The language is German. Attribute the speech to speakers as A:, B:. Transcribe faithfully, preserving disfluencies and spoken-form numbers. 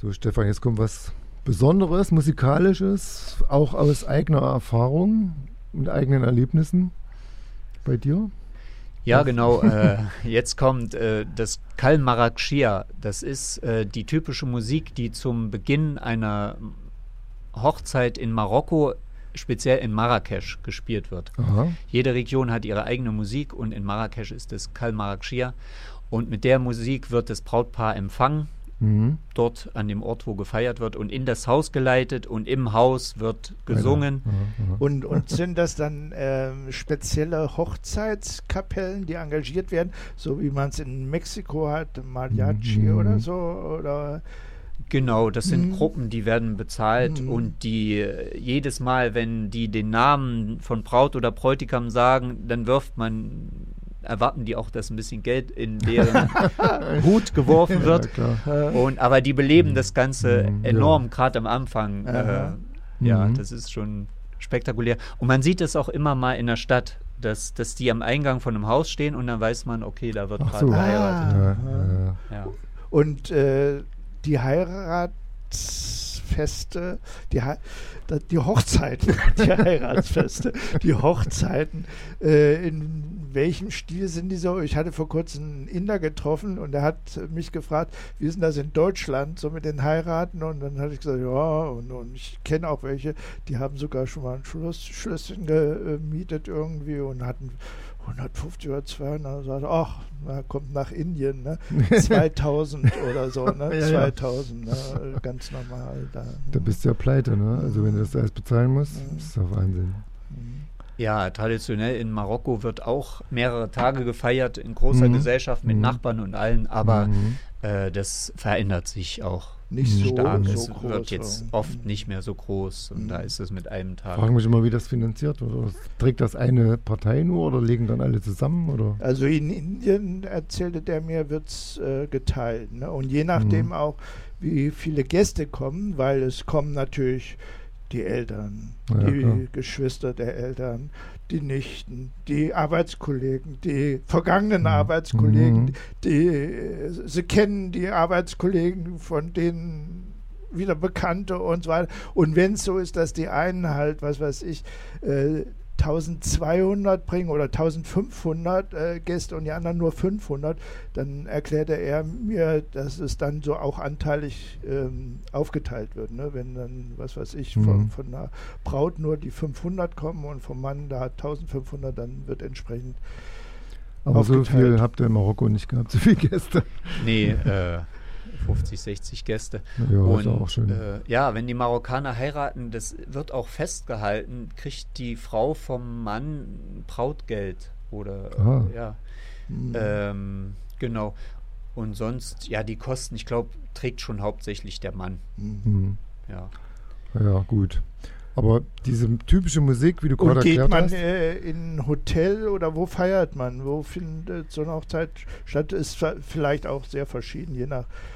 A: So, Stefan, jetzt kommt was Besonderes, Musikalisches, auch aus eigener Erfahrung und eigenen Erlebnissen bei dir.
B: Ja, genau. Äh, jetzt kommt äh, das Kal Marrakschia. Das ist äh, die typische Musik, die zum Beginn einer Hochzeit in Marokko, speziell in Marrakesch, gespielt wird.
A: Aha.
B: Jede Region hat ihre eigene Musik und in Marrakesch ist es Kal Marrakschia. Und mit der Musik wird das Brautpaar empfangen, mhm. dort an dem Ort, wo gefeiert wird, und in das Haus geleitet und im Haus wird gesungen.
C: Ja, ja, ja. Und, und sind das dann äh, spezielle Hochzeitskapellen, die engagiert werden, so wie man es in Mexiko hat, Mariachi mhm. oder so? Oder?
B: Genau, das sind
C: mhm.
B: Gruppen, die werden bezahlt mhm. und die äh, jedes Mal, wenn die den Namen von Braut oder Bräutigam sagen, dann wirft man erwarten die auch, dass ein bisschen Geld in deren Hut geworfen wird. Ja, und, aber die beleben das Ganze mhm, enorm, ja. gerade am Anfang. Äh, ja, mhm. das ist schon spektakulär. Und man sieht es auch immer mal in der Stadt, dass, dass die am Eingang von einem Haus stehen und dann weiß man, okay, da wird gerade
A: so.
B: geheiratet.
C: Ah, ja, ja. Und äh, die Heiratsfeste, die, die Hochzeiten, die Heiratsfeste, die Hochzeiten, äh, in welchem Stil sind die so? Ich hatte vor kurzem einen Inder getroffen und der hat mich gefragt, wie ist denn das in Deutschland, so mit den Heiraten? Und dann hatte ich gesagt, ja, und, und ich kenne auch welche, die haben sogar schon mal ein Schloss, Schlösschen gemietet irgendwie und hatten hundertfünfzig oder zweihundert, und sagte, ach, na, kommt nach Indien, ne? zweitausend oder so, ne?
A: Ja,
C: zweitausend, ne? Ganz normal. Da,
A: da bist du ja pleite, ne? Also wenn du das alles bezahlen musst,
C: ja.
A: ist doch Wahnsinn.
B: Ja, traditionell in Marokko wird auch mehrere Tage gefeiert, in großer mhm. Gesellschaft mit mhm. Nachbarn und allen, aber mhm. äh, das verändert sich auch.
C: Nicht so,
B: stark.
C: so
B: es
C: groß,
B: wird jetzt
C: so.
B: oft nicht mehr so groß und mhm. da ist es mit einem Tag.
A: Ich frage mich immer, wie das finanziert wird. Oder trägt das eine Partei nur oder legen dann alle zusammen? Oder?
C: Also in Indien, erzählte der mir, wird es äh, geteilt. Ne? Und je nachdem mhm. auch, wie viele Gäste kommen, weil es kommen natürlich die Eltern, ja, die klar. Geschwister der Eltern, die Nichten, die Arbeitskollegen, die vergangenen mhm. Arbeitskollegen, mhm. die, die sie kennen die Arbeitskollegen, von denen wieder Bekannte und so weiter. Und wenn es so ist, dass die einen halt, was weiß ich, äh, eintausendzweihundert bringen oder eintausendfünfhundert äh, Gäste und die anderen nur fünfhundert, dann erklärte er mir, dass es dann so auch anteilig ähm, aufgeteilt wird. Ne? Wenn dann, was weiß ich, mhm. von, von einer Braut nur die fünfhundert kommen und vom Mann da eintausendfünfhundert, dann wird entsprechend
A: Aber
C: aufgeteilt.
A: So viel habt ihr in Marokko nicht gehabt, so viele Gäste.
B: Nee, äh, fünfzig, sechzig Gäste.
A: Ja,
B: und
A: ist auch schön.
B: Äh, ja, wenn die Marokkaner heiraten, das wird auch festgehalten, kriegt die Frau vom Mann Brautgeld oder äh, ja, mhm. ähm, genau. Und sonst, ja, die Kosten, ich glaube, trägt schon hauptsächlich der Mann.
A: Mhm.
B: Ja.
A: Ja, gut. Aber diese typische Musik, wie du gerade erklärt
C: hast. Und
A: hast.
C: geht man äh, in ein Hotel oder wo feiert man? Wo findet so eine Hochzeit statt? Ist vielleicht auch sehr verschieden, je nach